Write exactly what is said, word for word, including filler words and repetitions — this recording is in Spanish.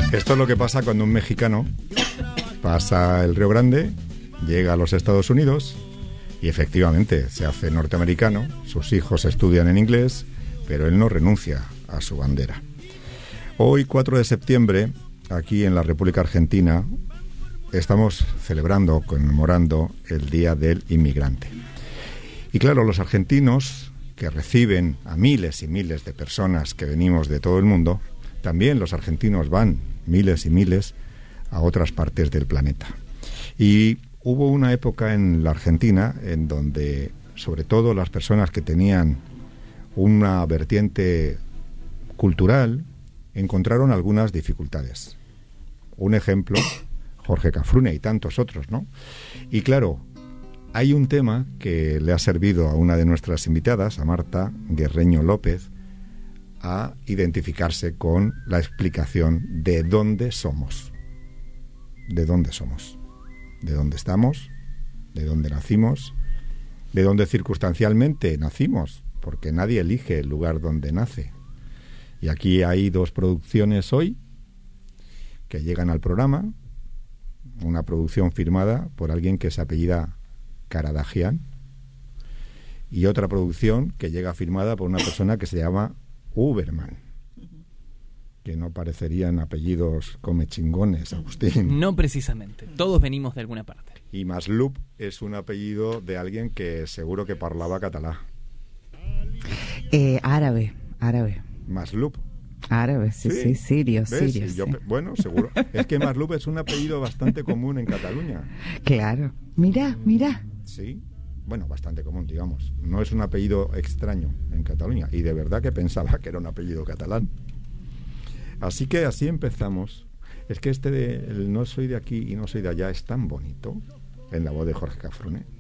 Esto es lo que pasa cuando un mexicano pasa el Río Grande, llega a los Estados Unidos y efectivamente se hace norteamericano, sus hijos estudian en inglés, pero él no renuncia a su bandera. Hoy, cuatro de septiembre, aquí en la República Argentina, estamos celebrando, conmemorando el Día del Inmigrante. Y claro, los argentinos, que reciben a miles y miles de personas que venimos de todo el mundo, también los argentinos van miles y miles a otras partes del planeta. Y hubo una época en la Argentina en donde, sobre todo las personas que tenían una vertiente cultural, encontraron algunas dificultades. Un ejemplo, Jorge Cafrune y tantos otros, ¿no? Y claro, hay un tema que le ha servido a una de nuestras invitadas, a Marta Guerreño López, a identificarse con la explicación de dónde somos. De dónde somos. De dónde estamos, de dónde nacimos, de dónde circunstancialmente nacimos, porque nadie elige el lugar donde nace. Y aquí hay dos producciones hoy que llegan al programa, una producción firmada por alguien que se apellida Karadagian y otra producción que llega firmada por una persona que se llama Uberman, que no parecerían apellidos come chingones, Agustín. No precisamente, todos venimos de alguna parte. Y Maslup es un apellido de alguien que seguro que parlaba catalá. Eh, árabe, árabe. Maslup. Árabe, sí, sí, sí, sirio, ¿ves? sirio. Sí, yo, sí. bueno, seguro. Es que Maslup es un apellido bastante común en Cataluña. Claro. Mira, mira. Sí, bueno, bastante común, digamos. No es un apellido extraño en Cataluña. Y de verdad que pensaba que era un apellido catalán. Así que así empezamos. Es que este de el no soy de aquí y no soy de allá es tan bonito en la voz de Jorge Cafrune.